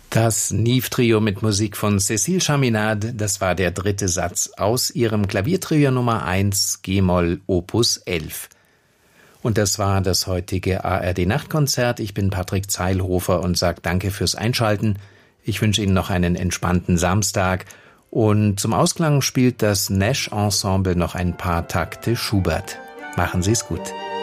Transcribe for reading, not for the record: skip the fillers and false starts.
Das Nive-Trio mit Musik von Cécile Chaminade, das war der dritte Satz aus ihrem Klaviertrio Nummer 1 G-Moll Opus 11. Und das war das heutige ARD-Nachtkonzert. Ich bin Patrick Zeilhofer und sage danke fürs Einschalten. Ich wünsche Ihnen noch einen entspannten Samstag. Und zum Ausklang spielt das Nash Ensemble noch ein paar Takte Schubert. Machen Sie es gut.